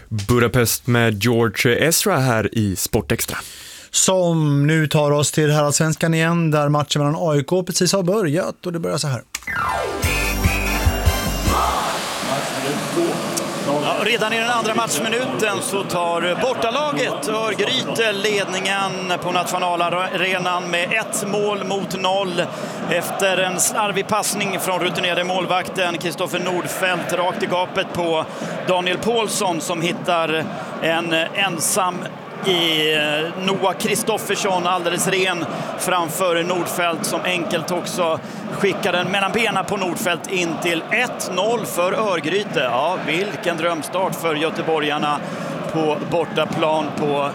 Budapest med George Ezra här i Sportextra. Som nu tar oss till Heraldsvenskan igen, där matchen mellan AIK precis har börjat, och det börjar så här. Ja, redan i den andra matchminuten så tar bortalaget Örgryte ledningen på nationalarenan med 1-0 efter en slarvig passning från rutinerade målvakten Kristoffer Nordfeldt rakt i gapet på Daniel Paulsson, som hittar en ensam i Noah Kristoffersson alldeles ren framför Nordfeldt, som enkelt också skickar den mellan benen på Nordfeldt in till 1-0 för Örgryte. Ja, vilken drömstart för göteborgarna på bortaplan på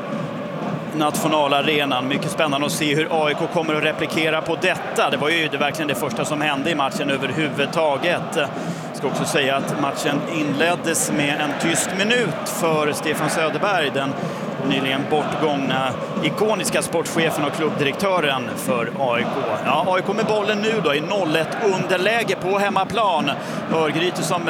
nationalarenan. Mycket spännande att se hur AIK kommer att replikera på detta. Det var ju verkligen det första som hände i matchen överhuvudtaget. Jag ska också säga att matchen inleddes med en tyst minut för Stefan Söderberg, den nyligen bortgångna ikoniska sportchefen och klubbdirektören för AIK. Ja, AIK med bollen nu då i 0-1 underläge på hemmaplan. Örgryte som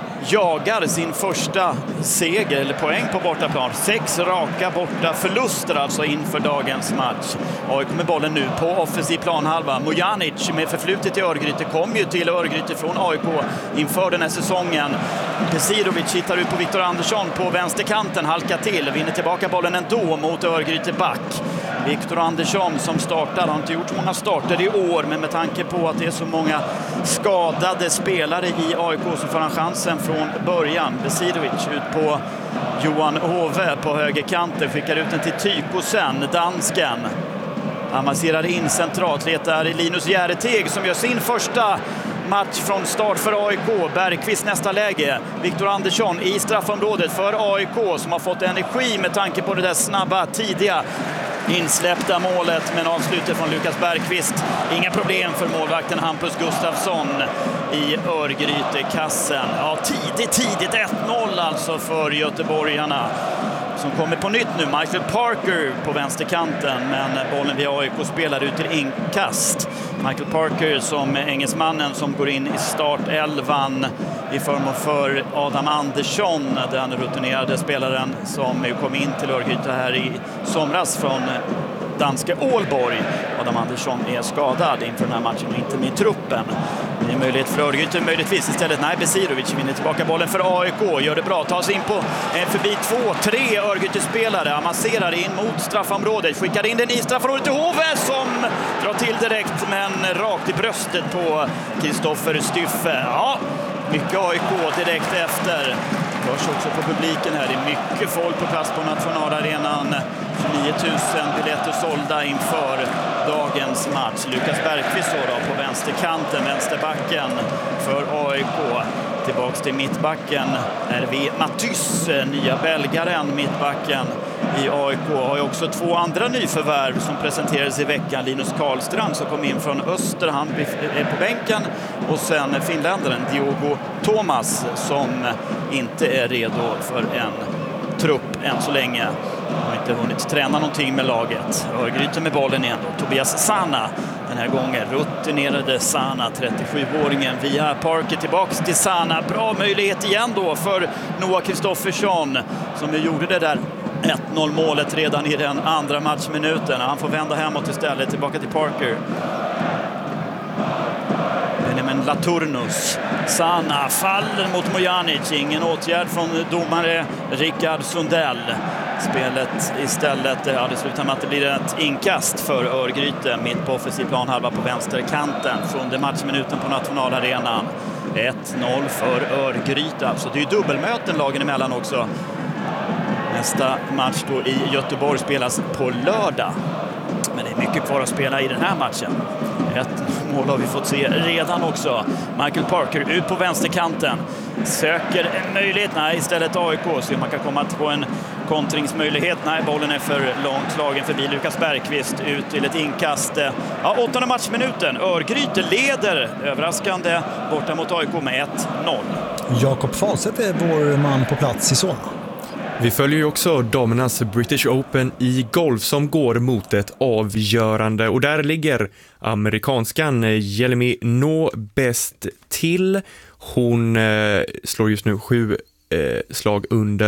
jagar sin första seger eller poäng på bortaplan. 6 raka borta förluster alltså inför dagens match. AIK med bollen nu på offensiv planhalva. Mojanic med förflutet i Örgryte kom ju till Örgryte från AIK inför den här säsongen. Pesirovic hittar ut på Viktor Andersson på vänsterkanten, halkar till, vinner tillbaka bollen ändå mot Örgryte back. Viktor Andersson som startar, har inte gjort så många starter i år, men med tanke på att det är så många skadade spelare i AIK så får han chansen från början. Besirovic ut på Johan Hove på högerkanten, skickar ut den till Tykosen, dansken. Han masserar in centralt, letar Linus Järeteg som gör sin första match från start för AIK. Bergqvist nästa läge. Viktor Andersson i straffområdet för AIK som har fått energi med tanke på det där snabba, tidiga insläppta målet, men avslutet från Lukas Bergqvist. Inga problem för målvakten Hampus Gustafsson i Örgryte-kassen. Ja, tidigt 1-0 alltså för göteborgarna, som kommer på nytt nu. Michael Parker på vänsterkanten, men bollen vid AIK spelar ut till inkast. Michael Parker som engelsmannen som går in i startelvan i förmån för Adam Andersson, den rutinerade spelaren som kom in till Örgryte här i somras från danska Ålborg. Adam Andersson är skadad inför den här matchen och inte med i truppen. Det är möjlighet för Örgryte, möjligtvis istället. Nej, Besirovic vinner tillbaka bollen för AIK. Gör det bra, tar sig in på förbi 2-3 Örgryte-spelare. Avancerar in mot straffområdet. Skickar in den i straffområdet till Hove som drar till direkt, men rakt i bröstet på Kristoffer Styffe. Ja, mycket AIK direkt efter. Det hörs också på publiken här. Det är mycket folk på plats på nationalarenan. 29 000 biljetter sålda inför dagens match. Lukas Bergqvist då på vänsterkanten, vänsterbacken för AIK. Tillbaks till mittbacken är vi Matys, nya belgaren, mittbacken i AIK. Har ju också 2 andra nyförvärv som presenterades i veckan. Linus Karlstrand som kom in från Öster, han är på bänken. Och sen finländaren Diogo Thomas som inte är redo för en trupp än så länge. Har inte hunnit träna någonting med laget. Örgryte med bollen igen då. Tobias Sana den här gången. Rutinerade Sana, 37-åringen via Parker tillbaks till Sana. Bra möjlighet igen då för Noah Kristoffersson som ju gjorde det där 1-0 målet redan i den andra matchminuten. Han får vända hemåt istället, tillbaka till Parker. Benjamin Laturnus. Sana faller mot Mojanic. Ingen åtgärd från domare Rickard Sundell. Spelet istället, ja, det slutar med att det blir ett inkast för Örgryte mitt på offensiv planhalva på vänsterkanten. Sjunde matchminuten på nationalarenan. 1-0 för Örgryte. Alltså det är ju dubbelmöten lagen emellan också. Nästa match då i Göteborg spelas på lördag. Men det är mycket kvar att spela i den här matchen. Ett mål har vi fått se redan också. Michael Parker ut på vänsterkanten. Söker en möjlighet. Nej, istället AIK. Så man kan komma på en kontringsmöjlighet. Nej, bollen är för långt slagen förbi Lukas Bergqvist. Ut till ett inkast. Ja, 8:e matchminuten. Örgryte leder överraskande borta mot AIK med 1-0. Jakob Falseth är vår man på plats i Solna. Vi följer ju också damernas British Open i golf som går mot ett avgörande. Och där ligger amerikanskan Jelemy Noh bäst till. Hon slår just nu 7 slag under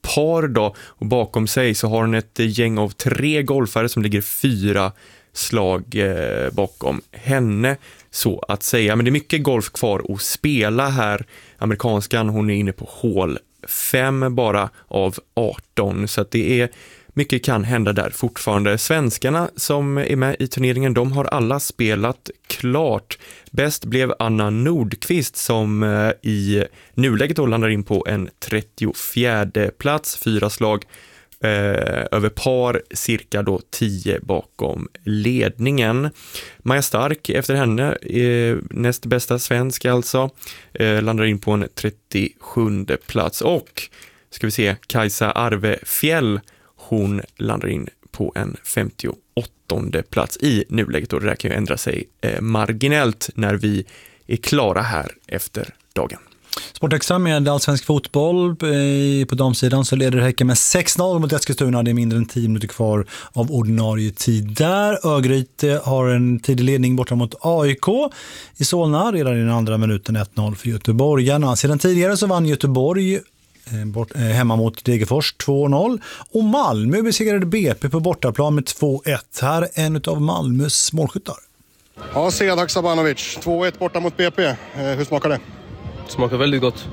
par då, och bakom sig så har hon ett gäng av 3 golfare som ligger 4 slag bakom henne, så att säga. Men det är mycket golf kvar att spela här. Amerikanskan, hon är inne på hål 5 bara av 18, så att det är mycket kan hända där fortfarande. Svenskarna som är med i turneringen, de har alla spelat klart. Bäst blev Anna Nordqvist som i nuläget då landar in på en 34:e plats, 4 slag över par, cirka då 10 bakom ledningen. Maja Stark efter henne, näst bästa svensk alltså, landar in på en 37:e plats. Och ska vi se, Kajsa Arvefjäll, hon landar in på en 58:e plats i nuläget, och det där kan ju ändra sig marginellt när vi är klara här efter dagen. Sportextra med allsvensk fotboll. På damsidan så leder Häcken med 6-0 mot Eskilstuna. Det är mindre än 10 minuter kvar av ordinarie tid där. Örgryte har en tidig ledning borta mot AIK i Solna. Redan i den andra minuten 1-0 för göteborgarna. Sedan tidigare så vann Göteborg hemma mot Degerfors 2-0. Och Malmö besegrade BP på bortaplan med 2-1. Här är en av Malmös målskyttar. Ja, Sead Sabanovic, 2-1 borta mot BP. Hur smakar det? Smakar väldigt gott.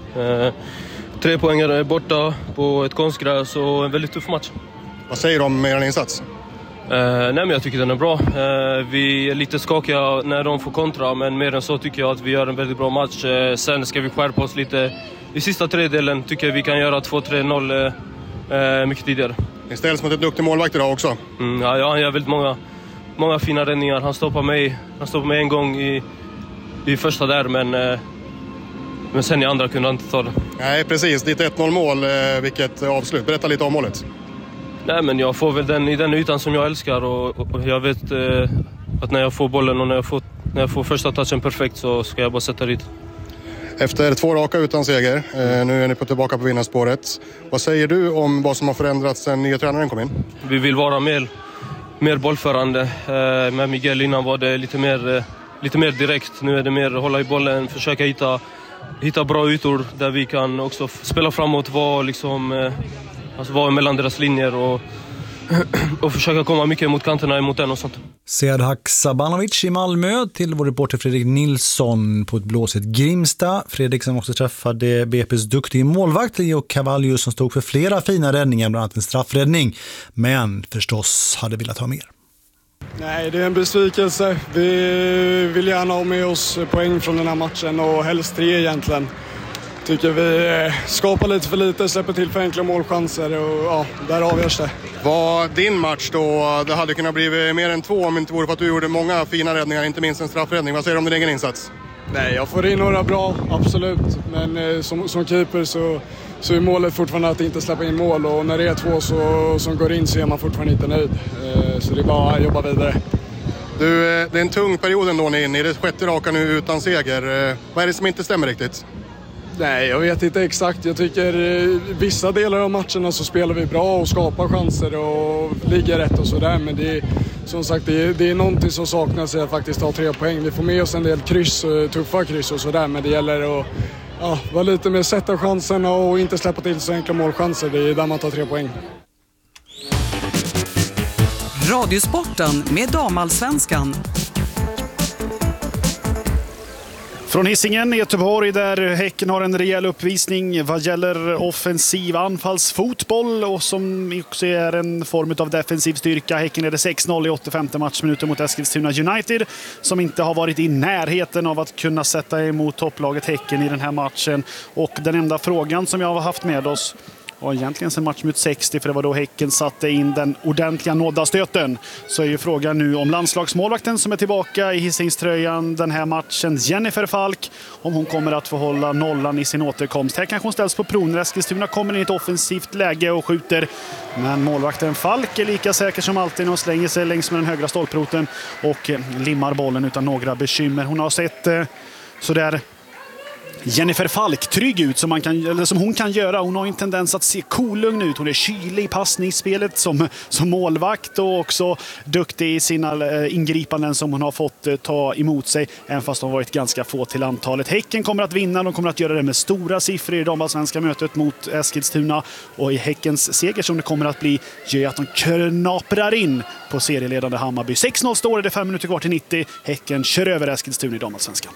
3 poängare borta på ett konstgräs och en väldigt tuff match. Vad säger du om er insats? Nej, men jag tycker den är bra. Vi är lite skakiga när de får kontra, men mer än så tycker jag att vi gör en väldigt bra match. Sen ska vi skärpa oss lite. I sista tredjedelen tycker jag vi kan göra 2-3-0 mycket tidigare. Ni ställs mot ett duktig målvakt idag också. Ja, han gör väldigt många fina räddningar. Han stoppar mig en gång i första där, men sen i andra kunde han inte ta det. Nej, precis. Ditt 1-0 mål, vilket avslut. Berätta lite om målet. Nej, men jag får väl den ytan som jag älskar, och jag vet att när jag får bollen och när jag får första touchen perfekt så ska jag bara sätta dit. Efter 2 raka utan seger, nu är ni tillbaka på vinnarspåret. Vad säger du om vad som har förändrats sen nya tränaren kom in? Vi vill vara mer bollförande. Med Miguel innan var det lite mer direkt. Nu är det mer hålla i bollen, försöka hitta bra ytor där vi kan också spela framåt, vara mellan deras linjer och försöka komma mycket mot kanterna emot den och sånt. Sead Sabanovic i Malmö till vår reporter Fredrik Nilsson på ett blåsigt Grimsta. Fredrik som också träffade BP:s duktiga målvakt Leo Cavallo som stod för flera fina räddningar, bland annat en straffräddning, men förstås hade velat ha mer. Nej, det är en besvikelse. Vi vill gärna ha med oss poäng från den här matchen och helst 3 egentligen. Tycker vi skapar lite för lite, släpper till för enkla målchanser och ja, där avgörs det. Var din match då, det hade kunnat bli mer än 2 om det inte vore för att du gjorde många fina räddningar, inte minst en straffräddning. Vad säger du om din egen insats? Nej, jag får in några bra, absolut. Men som keeper så är målet fortfarande att inte släppa in mål. Och när det är 2 som går in så är man fortfarande inte nöjd. Så det är bara att jobba vidare. Du, det är en tung period ändå ni är inne i. Det är 6:e raka nu utan seger. Vad är det som inte stämmer riktigt? Nej, jag vet inte exakt. Jag tycker vissa delar av matcherna så spelar vi bra och skapar chanser och ligger rätt och sådär. Men det är, som sagt, det är någonting som saknas i att faktiskt ta 3 poäng. Vi får med oss en del kryss, tuffa kryss och sådär. Men det gäller att vara lite mer sätta chanserna och inte släppa till så enkla målchanser. Det är där man tar 3 poäng. Radiosporten med Damallsvenskan. Från Hisingen i Göteborg där Häcken har en rejäl uppvisning vad gäller offensiv anfallsfotboll och som också är en form av defensiv styrka. Häcken är det 6-0 i 85:e matchminuten mot Eskilstuna United som inte har varit i närheten av att kunna sätta emot topplaget Häcken i den här matchen. Och den enda frågan som jag har haft med oss och egentligen sen matchminut 60, för det var då Häcken satte in den ordentliga nådastöten, så är ju frågan nu om landslagsmålvakten som är tillbaka i Hisingströjan den här matchen, Jennifer Falk, om hon kommer att få hålla nollan i sin återkomst. Här kanske hon ställs på prov när Eskilstuna kommer in i ett offensivt läge och skjuter, men målvakten Falk är lika säker som alltid och slänger sig längs med den högra stolproten och limmar bollen utan några bekymmer. Hon har sett sådär Jennifer Falk trygg ut som hon kan göra. Hon har en tendens att se kolugn ut. Hon är kylig i passningsspelet som målvakt och också duktig i sina ingripanden som hon har fått ta emot sig, även fast de varit ganska få till antalet. Häcken kommer att vinna. De kommer att göra det med stora siffror i damallsvenska mötet mot Eskilstuna, och i Häckens seger som det kommer att bli gör att de knaprar in på serieledande Hammarby. 6-0 står det, 5 minuter kvar till 90. Häcken kör över Eskilstuna i damallsvenskan.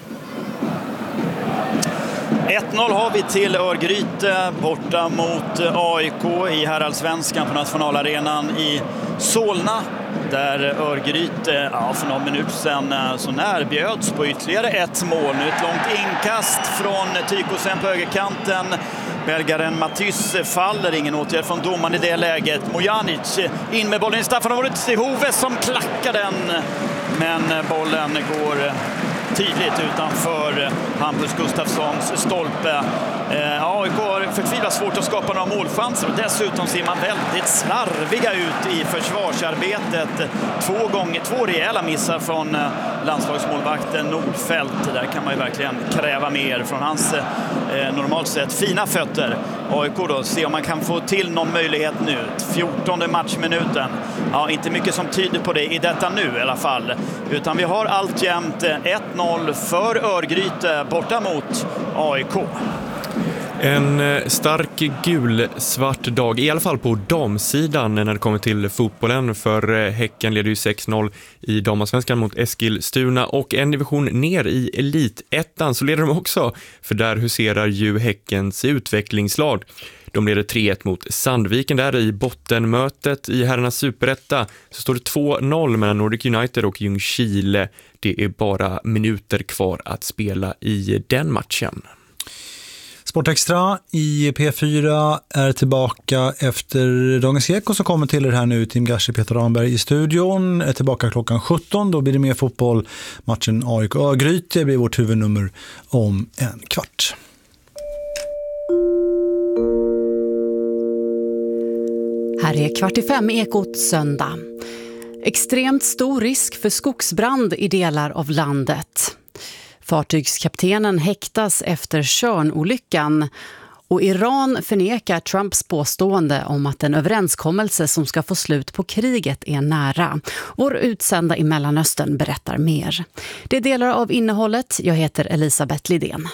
1-0 har vi till Örgryte borta mot AIK i herrallsvenskan på nationalarenan i Solna. Där Örgryte för någon minut sedan så närbjöds på ytterligare ett mål. Nu ett långt inkast från Tykosen på högerkanten. Belgaren Matys faller, ingen åtgärd från domaren i det läget. Mojanic in med bollen i Staffanovort till Hove som klackar den. Men bollen går tydligt utanför Hampus Gustafssons stolpe. AIK har förtvivlat svårt att skapa några målchanser och dessutom ser man väldigt slarviga ut i försvarsarbetet. Två rejäla missar från landslagsmålvakten Nordfeldt. Där kan man ju verkligen kräva mer från hans normalt sett fina fötter. AIK då, se om man kan få till någon möjlighet nu. 14:e matchminuten. Ja, inte mycket som tyder på det i detta nu i alla fall. Utan vi har alltjämt 1-0 för Örgryte borta mot AIK. En stark gul-svart dag, i alla fall på damsidan när det kommer till fotbollen, för Häcken leder ju 6-0 i damallsvenskan mot Eskilstuna, och en division ner i elitettan så leder de också, för där huserar ju Häckens utvecklingslag. De leder 3-1 mot Sandviken där i bottenmötet. I herrarnas superetta så står det 2-0 mellan Nordic United och Ljungskile. Det är bara minuter kvar att spela i den matchen. Sportextra i P4 är tillbaka efter Dagens Eko som kommer till er här nu. Tim Gashi, Peter Ramberg i studion är tillbaka klockan 17. Då blir det mer fotboll. Matchen AIK Örgryte blir vårt huvudnummer om en kvart. Här är 4:45 Ekot söndag. Extremt stor risk för skogsbrand i delar av landet. Fartygskaptenen häktas efter Tjörnolyckan, och Iran förnekar Trumps påstående om att en överenskommelse som ska få slut på kriget är nära. Vår utsända i Mellanöstern berättar mer. Det är delar av innehållet. Jag heter Elisabeth Lidén.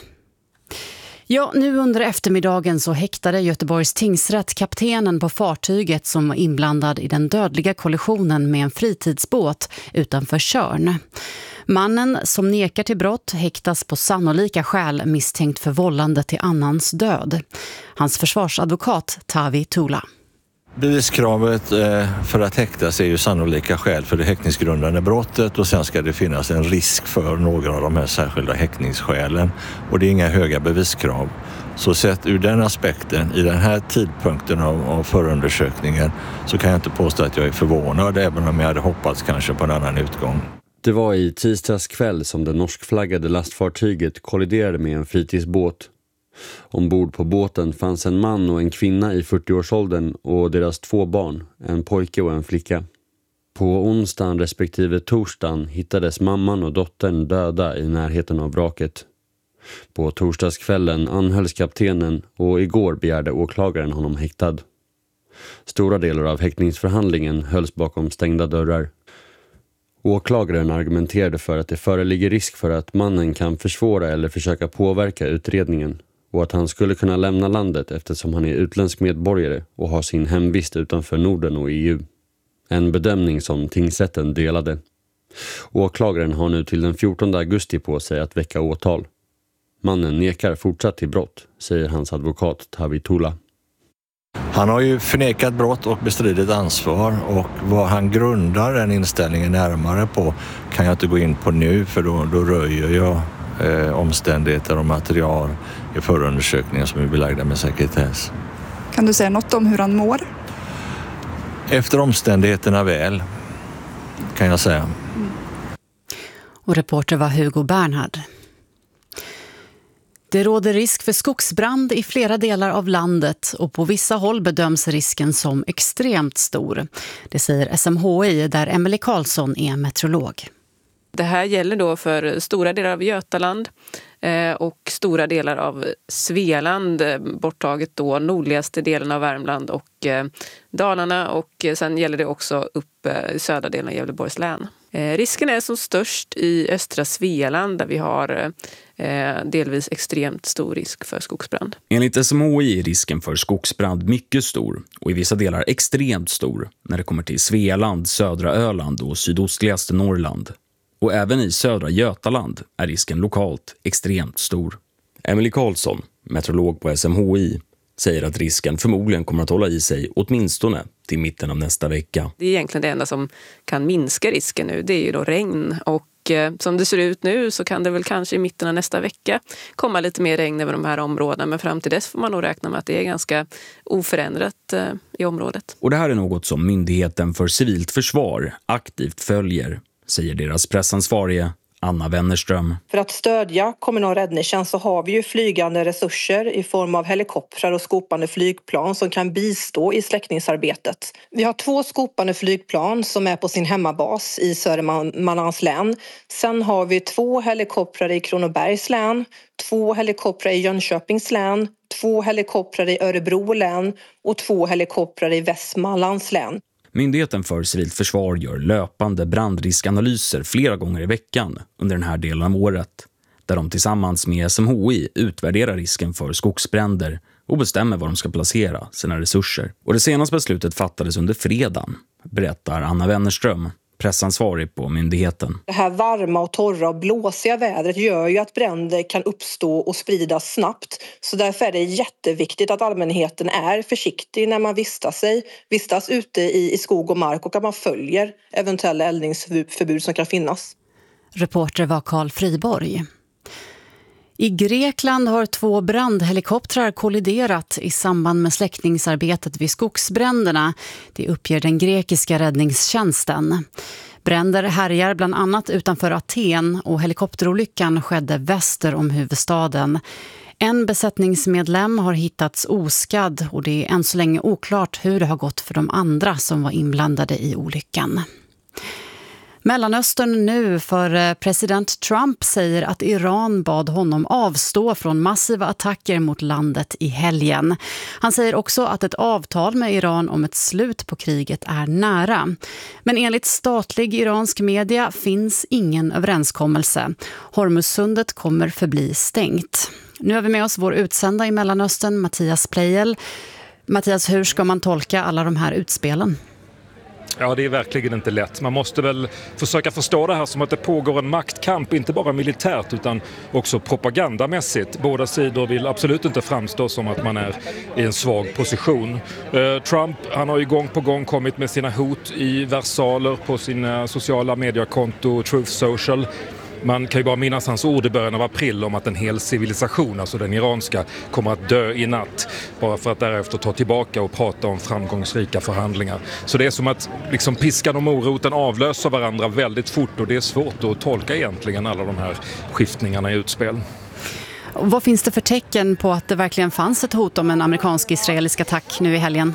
Ja, nu under eftermiddagen så häktade Göteborgs tingsrätt kaptenen på fartyget som var inblandad i den dödliga kollisionen med en fritidsbåt utanför Tjörn. Mannen som nekar till brott häktas på sannolika skäl misstänkt för vållande till annans död. Hans försvarsadvokat Tavi Tula. Beviskravet för att häktas är ju sannolika skäl för det häktningsgrundande brottet, och sen ska det finnas en risk för några av de här särskilda häktningsskälen, och det är inga höga beviskrav. Så sett ur den aspekten, i den här tidpunkten av förundersökningen, så kan jag inte påstå att jag är förvånad, även om jag hade hoppats kanske på en annan utgång. Det var i tisdags kväll som det norskflaggade lastfartyget kolliderade med en fritidsbåt. Ombord på båten fanns en man och en kvinna i 40-årsåldern och deras 2 barn, en pojke och en flicka. På onsdagen respektive torsdagen hittades mamman och dottern döda i närheten av vraket. På torsdagskvällen anhölls kaptenen och igår begärde åklagaren honom häktad. Stora delar av häktningsförhandlingen hölls bakom stängda dörrar. Åklagaren argumenterade för att det föreligger risk för att mannen kan försvåra eller försöka påverka utredningen, och att han skulle kunna lämna landet eftersom han är utländsk medborgare och har sin hemvist utanför Norden och EU. En bedömning som tingsrätten delade. Åklagaren har nu till den 14 augusti på sig att väcka åtal. Mannen nekar fortsatt till brott, säger hans advokat Tavi Tula. Han har ju förnekat brott och bestridit ansvar, och vad han grundar den inställningen närmare på kan jag inte gå in på nu, för då röjer jag omständigheter och material i förundersökningen som är belagda med sekretess. Kan du säga något om hur han mår? Efter omständigheterna väl, kan jag säga. Och reporter var Hugo Bernhard. Det råder risk för skogsbrand i flera delar av landet, och på vissa håll bedöms risken som extremt stor. Det säger SMHI, där Emelie Karlsson är meteorolog. Det här gäller då för stora delar av Götaland, och stora delar av Svealand, borttaget då nordligaste delen av Värmland och Dalarna, och sen gäller det också upp i södra delen av Gävleborgs län. Risken är som störst i östra Svealand där vi har delvis extremt stor risk för skogsbrand. Enligt SMHI är risken för skogsbrand mycket stor och i vissa delar extremt stor när det kommer till Svealand, södra Öland och sydostligaste Norrland. Och även i södra Götaland är risken lokalt extremt stor. Emily Karlsson, meteorolog på SMHI, säger att risken förmodligen kommer att hålla i sig åtminstone till mitten av nästa vecka. Det är egentligen det enda som kan minska risken nu, det är ju då regn, och som det ser ut nu så kan det väl kanske i mitten av nästa vecka komma lite mer regn över de här områdena, men fram till dess får man nog räkna med att det är ganska oförändrat i området. Och det här är något som Myndigheten för civilt försvar aktivt följer, säger deras pressansvarige Anna Wennerström. För att stödja kommunal räddningstjänst så har vi ju flygande resurser i form av helikoptrar och skopande flygplan som kan bistå i släckningsarbetet. Vi har 2 skopande flygplan som är på sin hemmabas i Södermanlands län. Sen har vi 2 helikoptrar i Kronobergs län, 2 helikoptrar i Jönköpings län, 2 helikoptrar i Örebro län och 2 helikoptrar i Västmanlands län. Myndigheten för civilt försvar gör löpande brandriskanalyser flera gånger i veckan under den här delen av året, där de tillsammans med SMHI utvärderar risken för skogsbränder och bestämmer var de ska placera sina resurser. Och det senaste beslutet fattades under fredagen, berättar Anna Wennerström, pressansvarig på myndigheten. Det här varma och torra och blåsiga vädret gör ju att bränder kan uppstå och spridas snabbt. Så därför är det jätteviktigt att allmänheten är försiktig när man vistas ute i skog och mark, och att man följer eventuella eldningsförbud som kan finnas. Reporter var Carl Friborg. I Grekland har 2 brandhelikoptrar kolliderat i samband med släckningsarbetet vid skogsbränderna. Det uppger den grekiska räddningstjänsten. Bränder härjar bland annat utanför Aten och helikopterolyckan skedde väster om huvudstaden. En besättningsmedlem har hittats oskadd och det är än så länge oklart hur det har gått för de andra som var inblandade i olyckan. Mellanöstern nu, för president Trump säger att Iran bad honom avstå från massiva attacker mot landet i helgen. Han säger också att ett avtal med Iran om ett slut på kriget är nära. Men enligt statlig iransk media finns ingen överenskommelse. Hormuzsundet kommer förbli stängt. Nu har vi med oss vår utsända i Mellanöstern, Mattias Pleijel. Mattias, hur ska man tolka alla de här utspelen? Ja, det är verkligen inte lätt. Man måste väl försöka förstå det här som att det pågår en maktkamp, inte bara militärt utan också propagandamässigt. Båda sidor vill absolut inte framstå som att man är i en svag position. Trump, han har ju gång på gång kommit med sina hot i versaler på sina sociala mediekonto Truth Social. Man kan ju bara minnas hans ord i början av april om att en hel civilisation, alltså den iranska, kommer att dö i natt. Bara för att därefter ta tillbaka och prata om framgångsrika förhandlingar. Så det är som att liksom piskan och moroten avlöser varandra väldigt fort, och det är svårt att tolka egentligen alla de här skiftningarna i utspel. Vad finns det för tecken på att det verkligen fanns ett hot om en amerikansk-israelisk attack nu i helgen?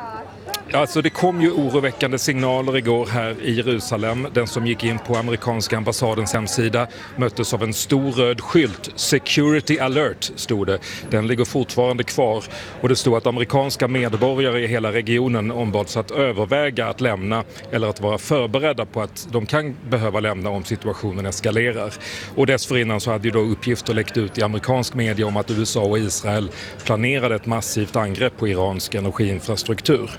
Alltså det kom ju oroväckande signaler igår här i Jerusalem. Den som gick in på amerikanska ambassadens hemsida möttes av en stor röd skylt. Security alert stod det. Den ligger fortfarande kvar, och det stod att amerikanska medborgare i hela regionen ombads att överväga att lämna eller att vara förberedda på att de kan behöva lämna om situationen eskalerar. Och dessförinnan så hade ju då uppgifter läckt ut i amerikansk media om att USA och Israel planerade ett massivt angrepp på iransk energiinfrastruktur.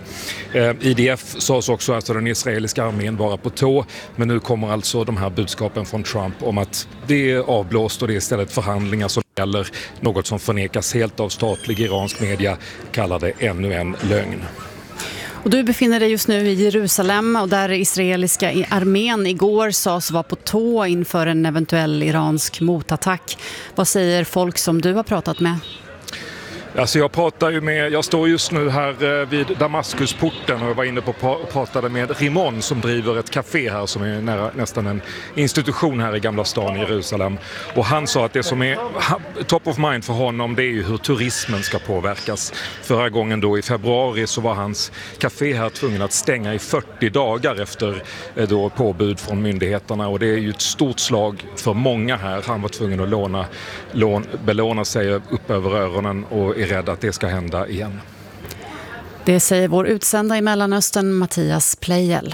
IDF sades också att den israeliska armén var på tå, men nu kommer alltså de här budskapen från Trump om att det är avblåst och det är istället förhandlingar som gäller, något som förnekas helt av statlig iransk media, kallar det ännu en lögn. Och du befinner dig just nu i Jerusalem, och där israeliska armén igår sades vara på tå inför en eventuell iransk motattack. Vad säger folk som du har pratat med? Alltså jag står just nu här vid Damaskusporten och jag var inne på och pratade med Rimon som driver ett café här som är nästan en institution här i Gamla stan i Jerusalem. Och han sa att det som är top of mind för honom, det är ju hur turismen ska påverkas. Förra gången då i februari så var hans café här tvungen att stänga i 40 dagar efter då påbud från myndigheterna, och det är ju ett stort slag för många här. Han var tvungen att belåna sig upp över öronen och är rädd att det ska hända igen. Det säger vår utsända i Mellanöstern Mattias Plejel.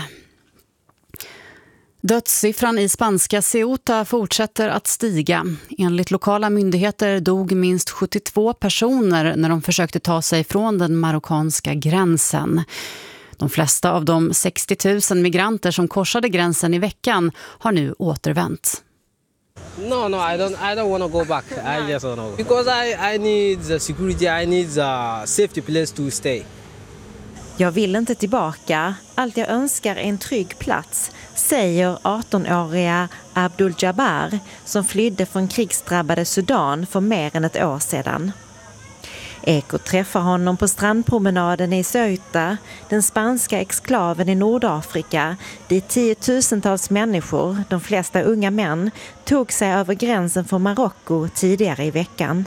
Dödssiffran i spanska Ceuta fortsätter att stiga. Enligt lokala myndigheter dog minst 72 personer när de försökte ta sig från den marockanska gränsen. De flesta av de 60 000 migranter som korsade gränsen i veckan har nu återvänt. No, I don't want to go back. I just don't know. Because I need the security, I need the safety place to stay. Jag vill inte tillbaka. Allt jag önskar är en trygg plats, säger 18-åriga Abdul Jabbar som flydde från krigsdrabbade Sudan för mer än ett år sedan. Eko träffar honom på strandpromenaden i Ceuta, den spanska exklaven i Nordafrika, dit 10 000-tals människor, de flesta unga män, tog sig över gränsen från Marocko tidigare i veckan.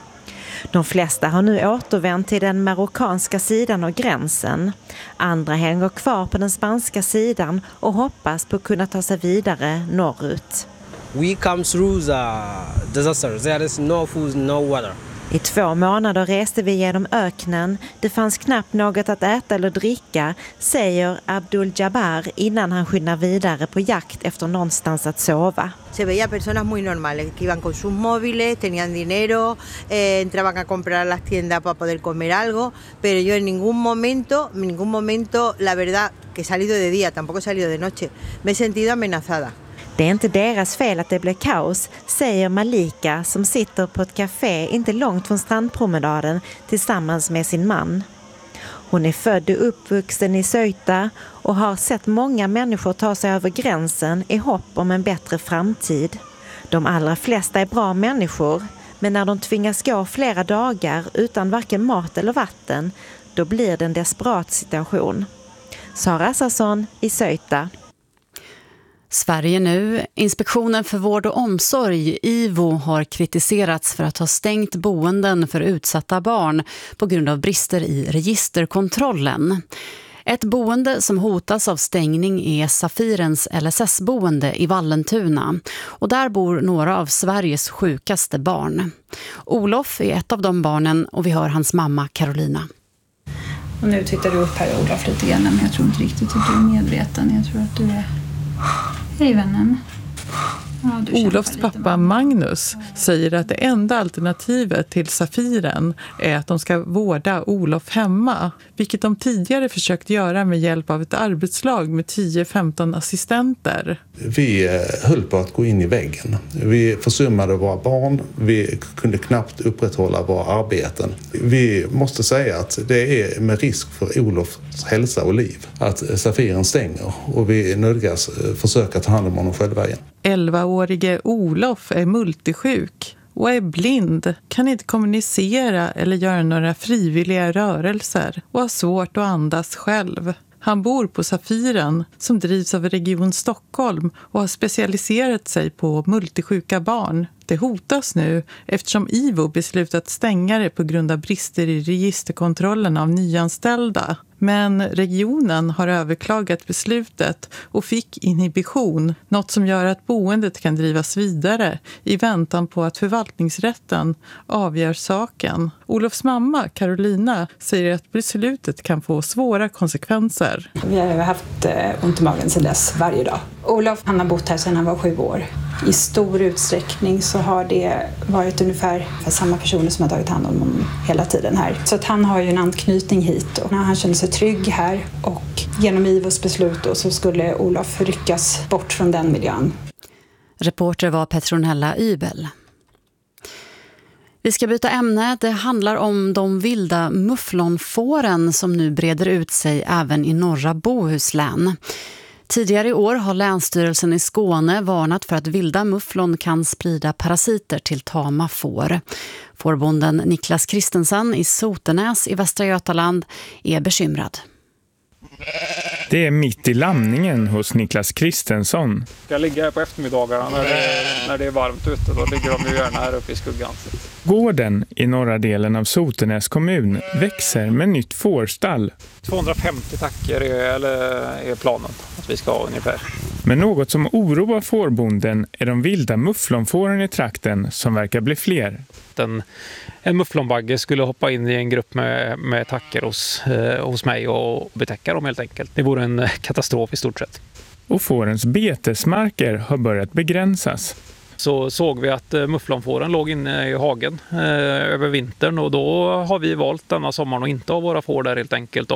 De flesta har nu återvänt till den marockanska sidan av gränsen. Andra hänger kvar på den spanska sidan och hoppas på att kunna ta sig vidare norrut. We come through the disaster. There is no food, no water. I 2 månader reste vi genom öknen. Det fanns knappt något att äta eller dricka, säger Abdul Jabbar innan han skyndar vidare på jakt efter någonstans att sova. Se veía personas muy normales que iban con sus móviles, tenían dinero, entraban a comprar a las tiendas para poder comer algo, pero yo en ningún momento, la verdad, que he salido de día, tampoco he salido de noche, me he sentido amenazada. Det är inte deras fel att det blev kaos, säger Malika som sitter på ett café inte långt från strandpromenaden tillsammans med sin man. Hon är född och uppvuxen i Ceuta och har sett många människor ta sig över gränsen i hopp om en bättre framtid. De allra flesta är bra människor, men när de tvingas gå flera dagar utan varken mat eller vatten, då blir det en desperat situation. Sara Sasson i Ceuta. Sverige nu. Inspektionen för vård och omsorg, IVO, har kritiserats för att ha stängt boenden för utsatta barn på grund av brister i registerkontrollen. Ett boende som hotas av stängning är Safirens LSS-boende i Vallentuna. Och där bor några av Sveriges sjukaste barn. Olof är ett av de barnen och vi hör hans mamma Carolina. Och nu tittar du upp här, Olof, lite grann, men jag tror inte riktigt att du är medveten. Jag tror att du är... Hej vännen. Ja, Olofs pappa Magnus säger att det enda alternativet till Safiren är att de ska vårda Olof hemma, vilket de tidigare försökt göra med hjälp av ett arbetslag med 10-15 assistenter. Vi höll på att gå in i väggen. Vi försummade våra barn, vi kunde knappt upprätthålla våra arbeten. Vi måste säga att det är med risk för Olofs hälsa och liv att Safiren stänger och vi nödgas försöka ta hand om honom själva igen. 11-årige Olof är multisjuk och är blind, kan inte kommunicera eller göra några frivilliga rörelser och har svårt att andas själv. Han bor på Safiren som drivs av Region Stockholm och har specialiserat sig på multisjuka barn. Det hotas nu eftersom IVO beslutat stänga det på grund av brister i registerkontrollen av nyanställda. Men regionen har överklagat beslutet och fick inhibition, något som gör att boendet kan drivas vidare i väntan på att förvaltningsrätten avgör saken. Olofs mamma, Carolina, säger att beslutet kan få svåra konsekvenser. Vi har haft ont i magen sedan dess varje dag. Olof, han har bott här sedan han var 7 år. I stor utsträckning så har det varit ungefär samma personer som har tagit hand om honom hela tiden här. Så att han har ju en anknytning hit och han känner sig trygg här och genom IVOs beslut då så skulle Olof ryckas bort från den miljön. Reporter var Petronella Ybel. Vi ska byta ämne. Det handlar om de vilda mufflonfåren som nu breder ut sig även i norra Bohuslän. Tidigare i år har Länsstyrelsen i Skåne varnat för att vilda mufflon kan sprida parasiter till tama får. Fårbonden Niklas Kristensen i Sotenäs i Västra Götaland är bekymrad. Det är mitt i lamningen hos Niklas Kristensson. Jag ligger här på eftermiddagarna när det är varmt ute. Då ligger de ju gärna här uppe i skuggan. Gården i norra delen av Sotenäs kommun växer med nytt fårstall. 250 tacker är planen att vi ska ha ungefär. Men något som oroar fårbonden är de vilda mufflonfåren i trakten som verkar bli fler. En mufflonbagge skulle hoppa in i en grupp med tacker hos mig och betäcka dem helt enkelt. Det vore en katastrof i stort sett. Och fårens betesmarker har börjat begränsas. Så såg vi att mufflonfåren låg inne i hagen över vintern och då har vi valt denna sommaren att inte ha våra får där helt enkelt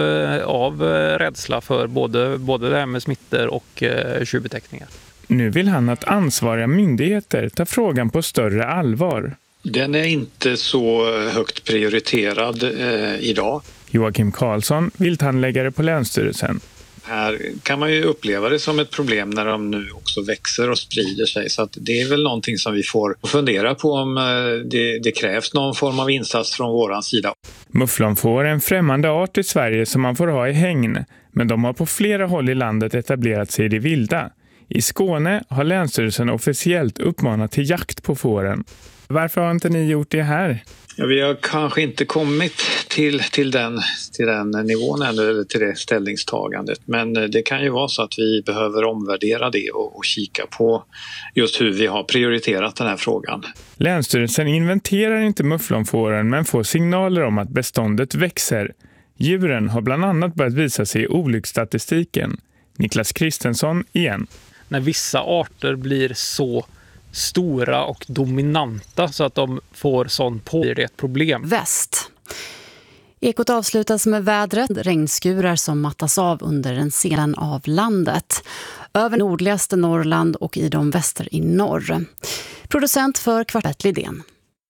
av rädsla för både det här med smittor och tjuvbetäckningar. Nu vill han att ansvariga myndigheter tar frågan på större allvar. Den är inte så högt prioriterad idag. Joakim Karlsson, vilthandläggare på Länsstyrelsen. Här kan man ju uppleva det som ett problem när de nu också växer och sprider sig. Så att det är väl någonting som vi får fundera på om det krävs någon form av insats från våran sida. Mufflonfår är en främmande art i Sverige som man får ha i hägn. Men de har på flera håll i landet etablerat sig i det vilda. I Skåne har Länsstyrelsen officiellt uppmanat till jakt på fåren. Varför har inte ni gjort det här? Ja, vi har kanske inte kommit till den nivån ännu, eller till det ställningstagandet. Men det kan ju vara så att vi behöver omvärdera det och kika på just hur vi har prioriterat den här frågan. Länsstyrelsen inventerar inte mufflonfåren men får signaler om att beståndet växer. Djuren har bland annat börjat visa sig i olycksstatistiken. Niklas Kristensson igen. När vissa arter blir så stora och dominanta så att de får sån på det ett problem. Väst. Ekot avslutas med vädret. Regnskurar som mattas av under den sidan av landet. Över nordligaste Norrland och i de väster i norr. Producent för Kvartett Lidén.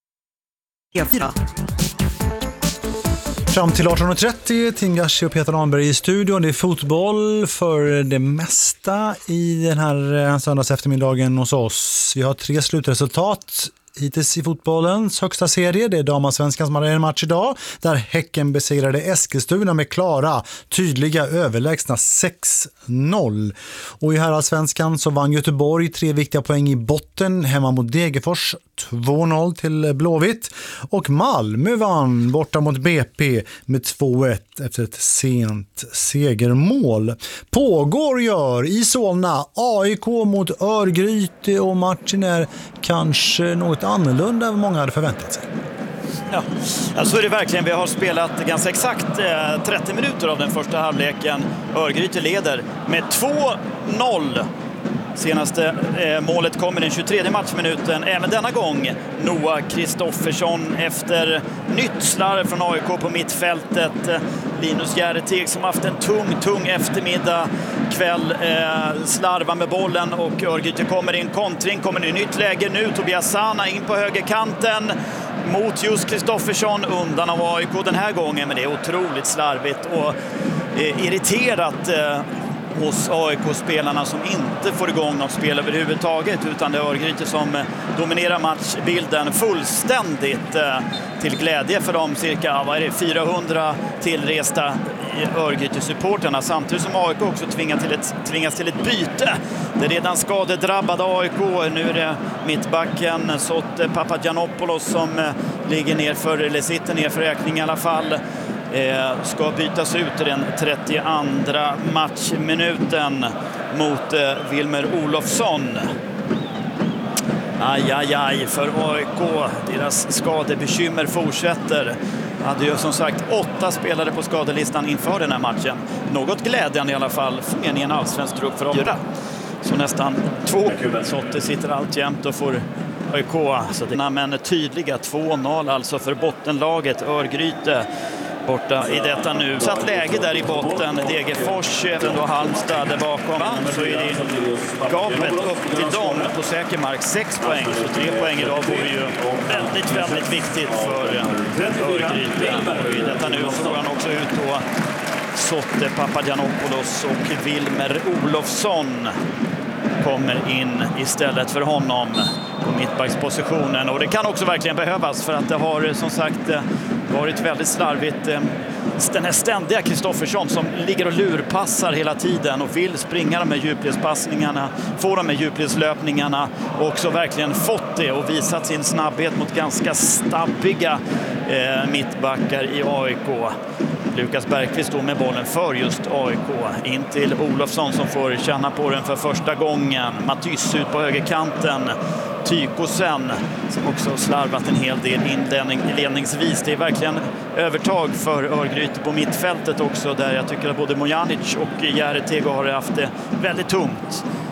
Fram till 18.30, Tingashi och Peter Lahnberg i studion. Det är fotboll för det mesta i den här söndags eftermiddagen hos oss. Vi har 3 slutresultat hittills i fotbollens högsta serie. Det är Damallsvenskan som hade en match idag där Häcken besegrade Eskilstuna med klara, tydliga, överlägsna 6-0. Och i Herrallsvenskan så vann Göteborg 3 viktiga poäng i botten hemma mot Degerfors, 2-0 till Blåvitt. Och Malmö vann borta mot BP med 2-1 efter ett sent segermål. Pågår i Solna AIK mot Örgryte och matchen är kanske något annorlunda än vad många hade förväntat sig. Ja, så är det verkligen. Vi har spelat ganska exakt 30 minuter av den första halvleken. Örgryte leder med 2-0. Senaste målet kommer den 23 matchminuten. Även denna gång Noah Kristoffersson efter nytt slarv från AIK på mittfältet. Linus Järreteg som haft en tung eftermiddag kväll slarvar med bollen och Örgryte kommer in kontring, kommer i nytt läge nu. Tobias Sana in på högerkanten mot just Kristoffersson, undan av AIK den här gången, men det är otroligt slarvigt och irriterat hos AIK-spelarna som inte får igång något spel överhuvudtaget, utan det är Örgryte som dominerar matchbilden fullständigt till glädje för de cirka 400 tillresta Örgryte-supporterna, samtidigt som AIK också tvingas till ett byte. Det är redan skadedrabbade AIK. Nu är det mittbacken Sotte Papagiannopoulos som ligger nerför, eller sitter nerför räkning i alla fall. Ska bytas ut i den 32:a matchminuten mot Wilmer Olofsson. Aj för AIK. Deras skadebekymmer fortsätter. Hade ju som sagt 8 spelare på skadelistan inför den här matchen. Något glädjande i alla fall för en allsvensk trupp för att göra. Så nästan 2 Sotte sitter alltjämt och får AIK. Så det är men tydliga 2-0 alltså för bottenlaget Örgryte. Borta i detta nu. Satt läge där i botten. Degerfors, då Halmstad där bakom. Så är det gapet upp till dem på säker mark. 6 poäng. Så 3 poäng idag vore ju väldigt viktigt för Örgryte. Och i detta nu får han också ut då Sotte Papagiannopoulos och Wilmer Olofsson kommer in istället för honom på mittbackspositionen. Och det kan också verkligen behövas, för att det har som sagt varit väldigt slarvigt. Den här ständiga Kristoffersson som ligger och lurpassar hela tiden och vill springa de här djupledspassningarna, få de här djupledslöpningarna, och också verkligen fått det och visat sin snabbhet mot ganska stabbiga mittbackar i AIK. Lukas Bergqvist står med bollen för just AIK. In till Olofsson som får känna på den för första gången. Matys ut på högerkanten. Tykosen som också slarvat en hel del inledningsvis. Det är verkligen övertag för Örgryte på mittfältet också, där jag tycker att både Mojanic och Jare Tego har haft det väldigt tungt.